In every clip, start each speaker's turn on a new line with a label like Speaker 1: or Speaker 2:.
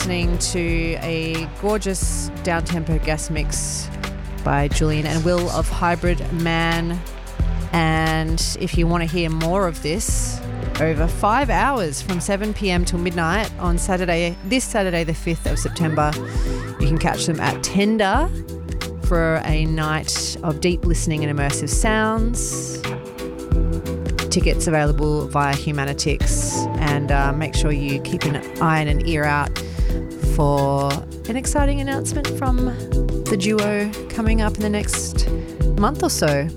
Speaker 1: listening to a gorgeous down-tempo guest mix by Julian and Will of Hybrid Man. And if you want to hear more of this, over 5 hours from 7 p.m. till midnight on Saturday, this Saturday the 5th of September, you can catch them at Tender for a night of deep listening and immersive sounds. Tickets available via Humanitix, and make sure you keep an eye and an ear out for an exciting announcement from the duo coming up in the next month or so.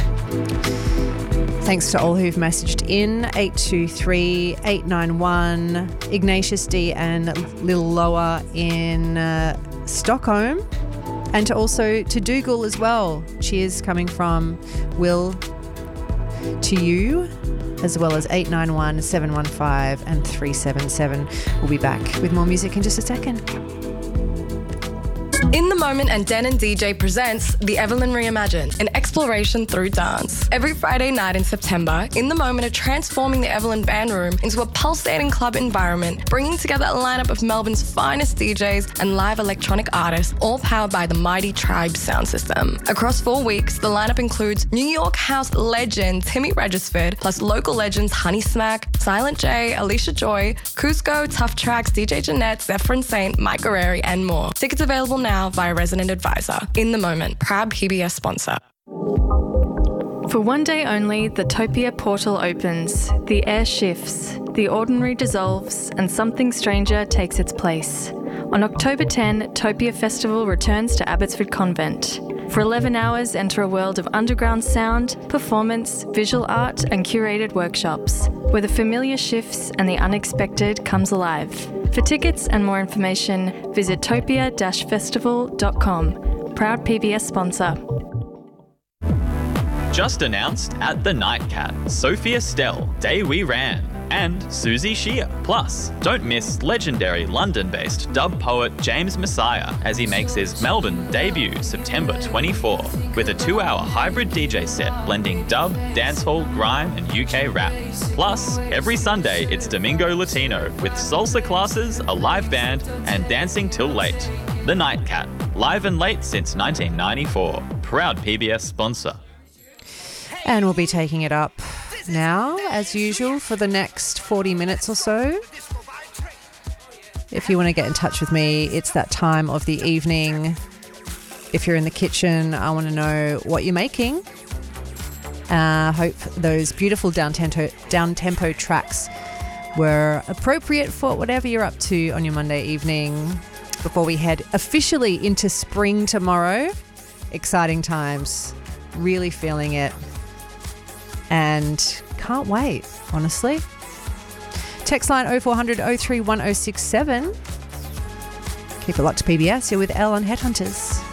Speaker 1: Thanks to all who've messaged in, 823 891, Ignatius D and Lil Loa in Stockholm, and to Dougal as well. Cheers coming from Will to you, as well as 891 715 and 377. We'll be back with more music in just a second.
Speaker 2: In the Moment and Den and DJ presents The Evelyn Reimagined, an exploration through dance. Every Friday night in September, In the Moment are transforming the Evelyn Band Room into a pulsating club environment, bringing together a lineup of Melbourne's finest DJs and live electronic artists, all powered by the mighty Tribe sound system. Across 4 weeks, the lineup includes New York house legend Timmy Regisford, plus local legends Honey Smack, Silent J, Alicia Joy, Cusco, Tough Tracks, DJ Jeanette, Zephyrin Saint, Mike Guerreri, and more. Tickets available now via Resident Advisor. In the Moment, proud PBS sponsor.
Speaker 3: For one day only, the Topia portal opens, the air shifts, the ordinary dissolves, and something stranger takes its place. On October 10, Topia Festival returns to Abbotsford Convent. For 11 hours, enter a world of underground sound, performance, visual art, and curated workshops, where the familiar shifts and the unexpected comes alive. For tickets and more information, visit topia-festival.com. Proud PBS sponsor.
Speaker 4: Just announced at the Nightcat, Sophie Estelle, Day We Ran, and Susie Shear. Plus, don't miss legendary London-based dub poet James Messiah as he makes his Melbourne debut September 24 with a 2-hour hybrid DJ set blending dub, dancehall, grime and UK rap. Plus, every Sunday it's Domingo Latino with salsa classes, a live band and dancing till late. The Nightcat, live and late since 1994. Proud PBS sponsor.
Speaker 1: And we'll be taking it up now, as usual, for the next 40 minutes or so. If you want to get in touch with me, it's that time of the evening. If you're in the kitchen, I want to know what you're making. Hope those beautiful down-tempo tracks were appropriate for whatever you're up to on your Monday evening. Before we head officially into spring tomorrow, exciting times, really feeling it. And can't wait, honestly. Text line 0400 03 1067. Keep it locked to PBS. You're with Elle on Headhunters.